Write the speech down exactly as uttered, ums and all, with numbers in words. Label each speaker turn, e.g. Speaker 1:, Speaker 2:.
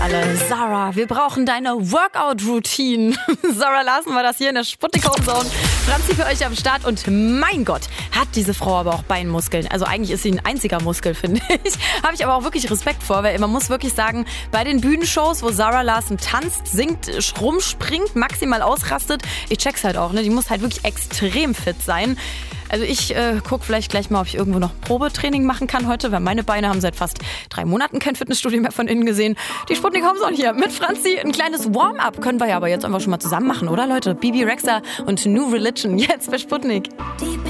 Speaker 1: alle. Sarah, wir brauchen deine Workout-Routine. Sarah Larsen war das hier in der Sputnik Home Zone. Franzi für euch am Start und mein Gott, hat diese Frau aber auch Beinmuskeln. Also eigentlich ist sie ein einziger Muskel, finde ich. Habe ich aber auch wirklich Respekt vor, weil man muss wirklich sagen, bei den Bühnenshows, wo Sarah Larsen tanzt, singt, rumspringt, maximal ausrastet, ich check's halt auch, ne? Die muss halt wirklich extrem fit sein. Also ich äh, gucke vielleicht gleich mal, ob ich irgendwo noch Probetraining machen kann heute, weil meine Beine haben seit fast drei Monaten kein Fitnessstudio mehr von innen gesehen. Die Sputnik Home Zone hier mit Franzi. Ein kleines Warm-up können wir ja aber jetzt einfach schon mal zusammen machen, oder Leute? Bibi Rexha und New Religion jetzt bei Sputnik.
Speaker 2: Die